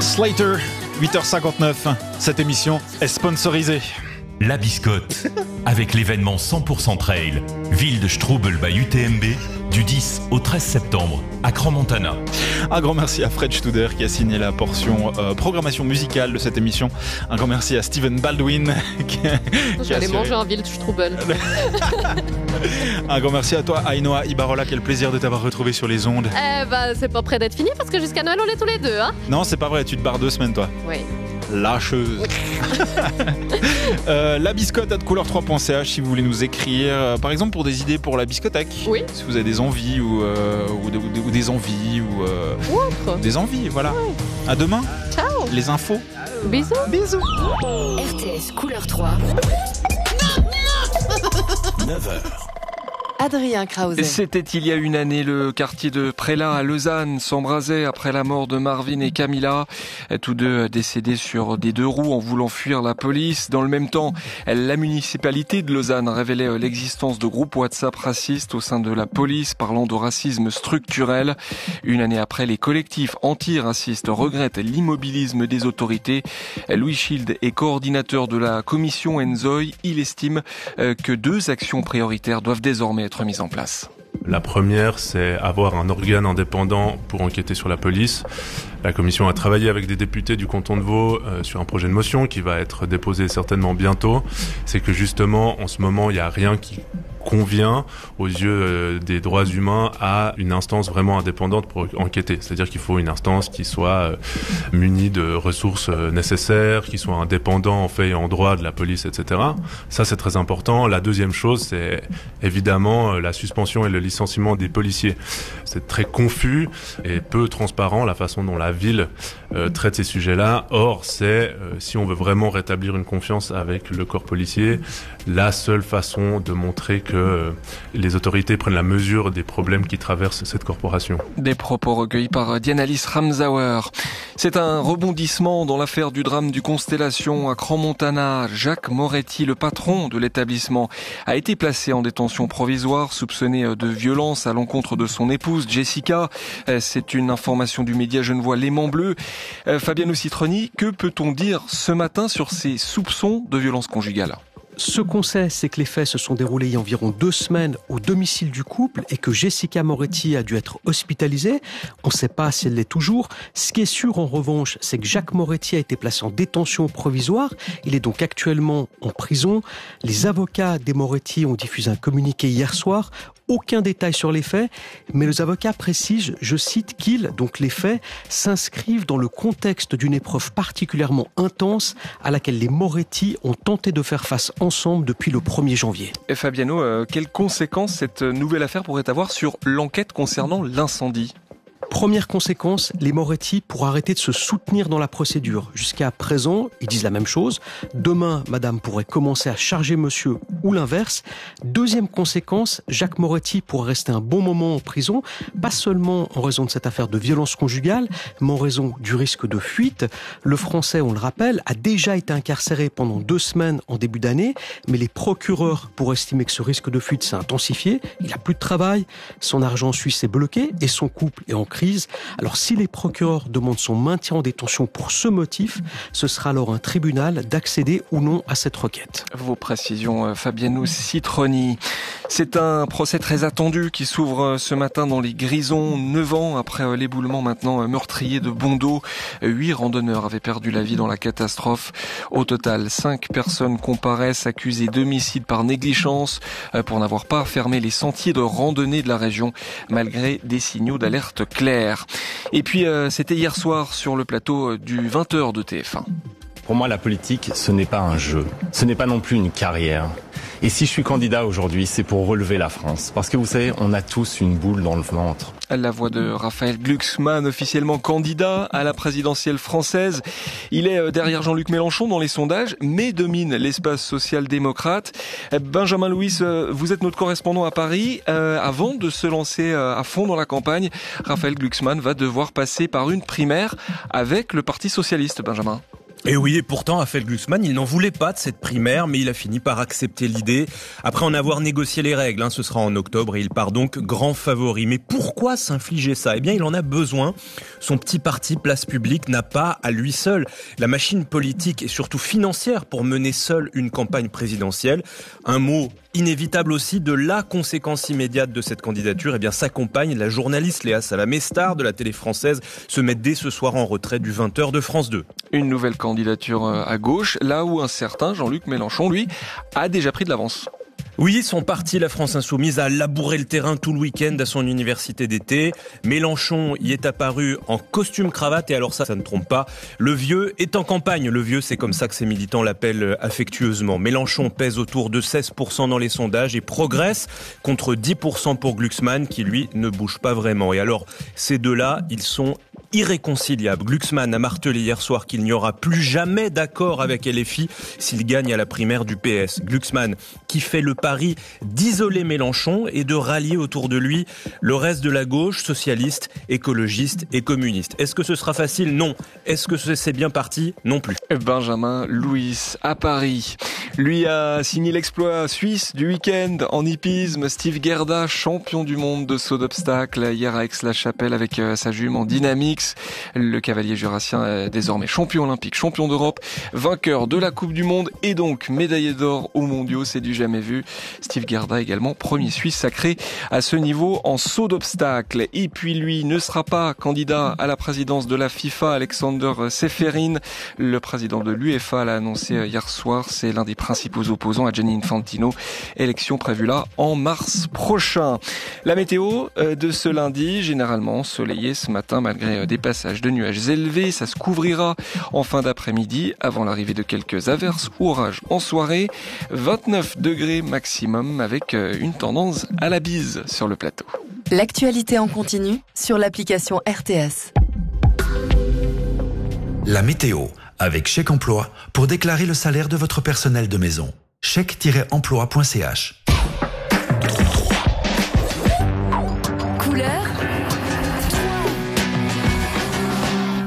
Slater, 8h59. Cette émission est sponsorisée. La Biscotte, avec l'événement 100% Trail, ville de Strubel by UTMB, du 10 au 13 septembre, à Crans-Montana. Un grand merci à Fred Studer qui a signé la portion programmation musicale de cette émission. Un grand merci à Steven Baldwin qui allé manger en ville de Strubel. Un grand merci à toi, Ainoa Ibarola. Quel plaisir de t'avoir retrouvé sur les ondes. C'est pas près d'être fini parce que jusqu'à Noël, on est tous les deux. Hein. Non, c'est pas vrai, tu te barres 2 semaines, toi. Oui. Lâcheuse. La biscotte à couleur3.ch si vous voulez nous écrire, par exemple pour des idées pour la biscothèque. Oui. Si vous avez des envies ou des envies ou autre. Des envies, voilà. Ouais. À demain. Ciao. Les infos. Bisous. Bisous. RTS Couleur 3. 9h. Adrien Krause. C'était il y a une année, le quartier de Prélat à Lausanne s'embrasait après la mort de Marvin et Camilla, tous deux décédés sur des 2 roues en voulant fuir la police. Dans le même temps, la municipalité de Lausanne révélait l'existence de groupes WhatsApp racistes au sein de la police, parlant de racisme structurel. Une année après, les collectifs antiracistes regrettent l'immobilisme des autorités. Louis Schild est coordinateur de la commission Enzoy. Il estime que 2 actions prioritaires doivent désormais être mise en place. La première, c'est avoir un organe indépendant pour enquêter sur la police. La commission a travaillé avec des députés du canton de Vaud sur un projet de motion qui va être déposé certainement bientôt. C'est que justement, en ce moment, il n'y a rien qui convient aux yeux des droits humains à une instance vraiment indépendante pour enquêter. C'est-à-dire qu'il faut une instance qui soit munie de ressources nécessaires, qui soit indépendant en fait et en droit de la police, etc. Ça, c'est très important. La deuxième chose, c'est évidemment la suspension et le licenciement des policiers. C'est très confus et peu transparent la façon dont la ville traite ces sujets-là. Or, c'est, si on veut vraiment rétablir une confiance avec le corps policier, la seule façon de montrer que les autorités prennent la mesure des problèmes qui traversent cette corporation. Des propos recueillis par Dianalis Ramsauer. C'est un rebondissement dans l'affaire du drame du Constellation à Crans-Montana. Jacques Moretti, le patron de l'établissement, a été placé en détention provisoire, soupçonné de violence à l'encontre de son épouse Jessica. C'est une information du média genevois L'Aimant Bleu. Fabiano Citroni, que peut-on dire ce matin sur ces soupçons de violence conjugale ? Ce qu'on sait, c'est que les faits se sont déroulés il y a environ 2 semaines au domicile du couple et que Jessica Moretti a dû être hospitalisée. On ne sait pas si elle l'est toujours. Ce qui est sûr, en revanche, c'est que Jacques Moretti a été placé en détention provisoire. Il est donc actuellement en prison. Les avocats des Moretti ont diffusé un communiqué hier soir. Aucun détail sur les faits, mais les avocats précisent, je cite, qu'ils, donc les faits, s'inscrivent dans le contexte d'une épreuve particulièrement intense à laquelle les Moretti ont tenté de faire face ensemble depuis le 1er janvier. Et Fabiano, quelles conséquences cette nouvelle affaire pourrait avoir sur l'enquête concernant l'incendie ? Première conséquence, les Moretti pourront arrêter de se soutenir dans la procédure. Jusqu'à présent, ils disent la même chose. Demain, madame pourrait commencer à charger monsieur ou l'inverse. Deuxième conséquence, Jacques Moretti pourrait rester un bon moment en prison, pas seulement en raison de cette affaire de violence conjugale, mais en raison du risque de fuite. Le Français, on le rappelle, a déjà été incarcéré pendant 2 semaines en début d'année, mais les procureurs pourraient estimer que ce risque de fuite s'est intensifié. Il n'a plus de travail, son argent suisse est bloqué et son couple est en crise. Alors si les procureurs demandent son maintien en détention pour ce motif, ce sera alors un tribunal d'accéder ou non à cette requête. Vos précisions, Fabiano Citroni. C'est un procès très attendu qui s'ouvre ce matin dans les Grisons, 9 ans après l'éboulement maintenant meurtrier de Bondeau. 8 randonneurs avaient perdu la vie dans la catastrophe. Au total, 5 personnes comparaissent accusées d'homicide par négligence pour n'avoir pas fermé les sentiers de randonnée de la région malgré des signaux d'alerte clairs. Et puis, c'était hier soir sur le plateau du 20h de TF1. Pour moi, la politique, ce n'est pas un jeu. Ce n'est pas non plus une carrière. Et si je suis candidat aujourd'hui, c'est pour relever la France. Parce que vous savez, on a tous une boule dans le ventre. La voix de Raphaël Glucksmann, officiellement candidat à la présidentielle française. Il est derrière Jean-Luc Mélenchon dans les sondages, mais domine l'espace social-démocrate. Benjamin Louis, vous êtes notre correspondant à Paris. Avant de se lancer à fond dans la campagne, Raphaël Glucksmann va devoir passer par une primaire avec le Parti socialiste, Benjamin. Et oui, et pourtant, Raphaël Glucksmann, il n'en voulait pas de cette primaire, mais il a fini par accepter l'idée. Après en avoir négocié les règles, ce sera en octobre, et il part donc grand favori. Mais pourquoi s'infliger ça ? Eh bien, il en a besoin. Son petit parti Place Publique n'a pas, à lui seul, la machine politique et surtout financière pour mener seul une campagne présidentielle. Un mot inévitable aussi de la conséquence immédiate de cette candidature, eh bien sa compagne, la journaliste Léa Salamé, star de la télé française, se met dès ce soir en retrait du 20h de France 2. Une nouvelle candidature à gauche, là où un certain Jean-Luc Mélenchon, lui, a déjà pris de l'avance. Oui, son parti, la France Insoumise, a labouré le terrain tout le week-end à son université d'été. Mélenchon y est apparu en costume-cravate, et alors ça ne trompe pas. Le vieux est en campagne. Le vieux, c'est comme ça que ses militants l'appellent affectueusement. Mélenchon pèse autour de 16% dans les sondages et progresse contre 10% pour Glucksmann, qui lui ne bouge pas vraiment. Et alors, ces deux-là, ils sont irréconciliables. Glucksmann a martelé hier soir qu'il n'y aura plus jamais d'accord avec LFI s'il gagne à la primaire du PS. Glucksmann qui fait le pari d'isoler Mélenchon et de rallier autour de lui le reste de la gauche, socialiste, écologiste et communiste. Est-ce que ce sera facile ? Non. Est-ce que c'est bien parti ? Non plus. Benjamin Louis à Paris. Lui a signé l'exploit suisse du week-end en hippisme. Steve Gerda, champion du monde de saut d'obstacle hier à Aix-la-Chapelle avec sa jument Dynamix. Le cavalier jurassien est désormais champion olympique, champion d'Europe, vainqueur de la Coupe du Monde et donc médaillé d'or aux mondiaux, c'est du jamais vu. Steve Gerda également premier Suisse sacré à ce niveau en saut d'obstacle. Et puis lui ne sera pas candidat à la présidence de la FIFA, Alexander Seferin. Le président de l'UEFA l'a annoncé hier soir, c'est l'un des principaux opposants à Gianni Infantino. Élection prévue là en mars prochain. La météo de ce lundi, généralement ensoleillé ce matin malgré des passages de nuages élevés. Ça se couvrira en fin d'après-midi avant l'arrivée de quelques averses ou orages en soirée. 29 degrés maximum avec une tendance à la bise sur le plateau. L'actualité en continu sur l'application RTS. La météo avec Chèque Emploi pour déclarer le salaire de votre personnel de maison. Chèque-emploi.ch